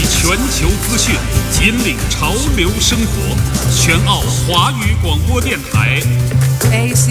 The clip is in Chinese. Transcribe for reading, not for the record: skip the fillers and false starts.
全球资讯，引领潮流生活。全澳华语广播电台。 AC